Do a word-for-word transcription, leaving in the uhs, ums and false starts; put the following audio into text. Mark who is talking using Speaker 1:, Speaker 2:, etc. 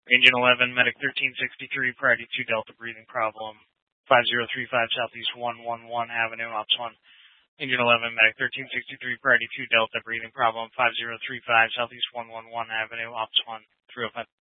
Speaker 1: Engine eleven, Medic thirteen sixty-three, priority two Delta, breathing problem, five zero three five Southeast one one one Avenue, Ops one. Engine eleven, Medic thirteen sixty-three, priority two Delta, breathing problem, five zero three five Southeast one one one Avenue, Ops one, three oh five.